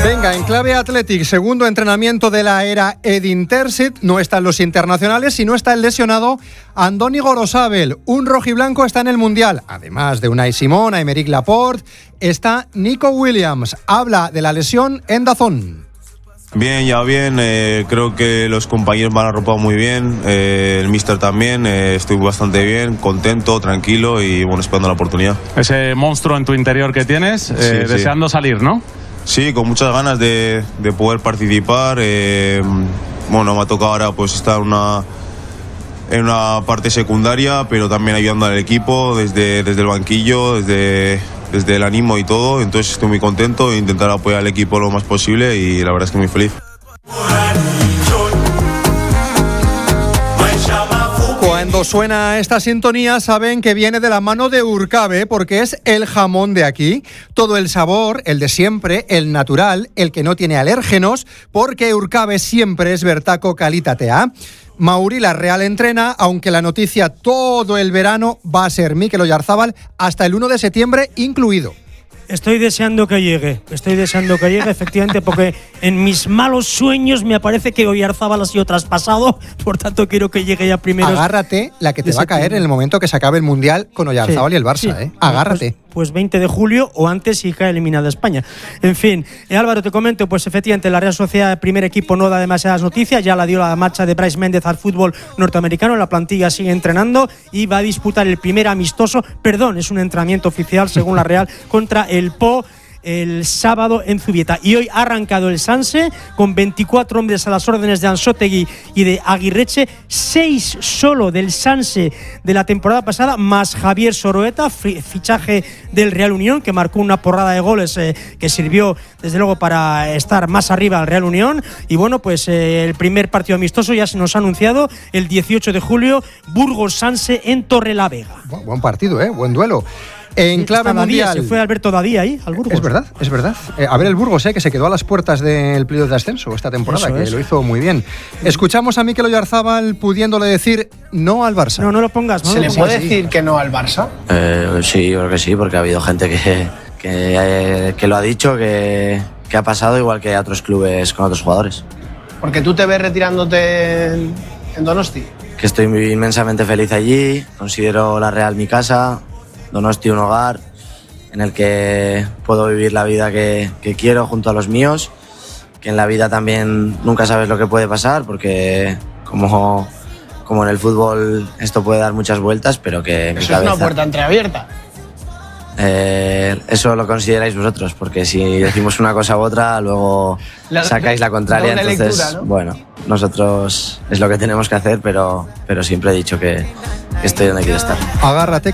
Venga, en clave Athletic, segundo entrenamiento de la era Edin Terzic. No están los internacionales, sino está el lesionado Andoni Gorosabel. Un rojiblanco está en el Mundial. Además de Unai Simón, Aymeric Laporte, está Nico Williams. Habla de la lesión en DAZN. Bien, ya bien, creo que los compañeros me han arropado muy bien, el míster también, estoy bastante bien, contento, tranquilo y bueno, esperando la oportunidad. Ese monstruo en tu interior que tienes, deseando salir, ¿no? Sí, con muchas ganas de poder participar. Bueno, me ha tocado ahora pues estar en una parte secundaria, pero también ayudando al equipo desde el banquillo, desde el ánimo y todo. Entonces estoy muy contento de intentar apoyar al equipo lo más posible y la verdad es que muy feliz. Cuando suena esta sintonía saben que viene de la mano de Urcabe, porque es el jamón de aquí. Todo el sabor, el de siempre, el natural, el que no tiene alérgenos, porque Urcabe siempre es Bertaco Kalitatea. Mauri La Real entrena, aunque la noticia todo el verano va a ser Mikel Oyarzábal hasta el 1 de septiembre incluido. Estoy deseando que llegue, efectivamente, porque en mis malos sueños me parece que Oyarzábal ha sido traspasado, por tanto quiero que llegue ya primero. Agárrate la que te va a caer en el momento que se acabe el Mundial con Oyarzábal y el Barça, sí. Agárrate. Pues 20 de julio o antes si cae eliminada España. En fin, Álvaro, te comento, pues efectivamente la Real Sociedad, primer equipo, no da demasiadas noticias, ya la dio la marcha de Brais Méndez al fútbol norteamericano, la plantilla sigue entrenando y va a disputar el primer amistoso, es un entrenamiento oficial según la Real, contra el Po el sábado en Zubieta. Y hoy ha arrancado el Sanse con 24 hombres a las órdenes de Anzoátegui y de Aguirreche, 6 solo del Sanse de la temporada pasada, más Javier Soroeta, fichaje del Real Unión, que marcó una porrada de goles que sirvió desde luego para estar más arriba al Real Unión. Y bueno, pues el primer partido amistoso ya se nos ha anunciado el 18 de julio, Burgos-Sanse en Torrelavega. Buen partido, buen duelo. En clave mundial. Se fue Alberto Dadía ahí al Burgos. Es verdad. A ver el Burgos, que se quedó a las puertas del playoff de ascenso esta temporada, eso que lo hizo muy bien. Escuchamos a Mikel Oyarzábal pudiéndole decir no al Barça. No lo pongas. ¿Se le puede decir que no al Barça? Sí, yo creo que sí, porque ha habido gente que lo ha dicho, que ha pasado igual que a otros clubes con otros jugadores. Porque tú te ves retirándote en Donosti. Que estoy inmensamente feliz allí, considero la Real mi casa, Donosti un hogar en el que puedo vivir la vida que quiero junto a los míos, que en la vida también nunca sabes lo que puede pasar, porque como en el fútbol esto puede dar muchas vueltas, pero que eso mi cabeza, es una puerta entreabierta. Eso lo consideráis vosotros, porque si decimos una cosa u otra, luego sacáis la contraria, entonces lectura, ¿no? Bueno, nosotros es lo que tenemos que hacer, pero siempre he dicho que estoy donde quiero estar. Agárrate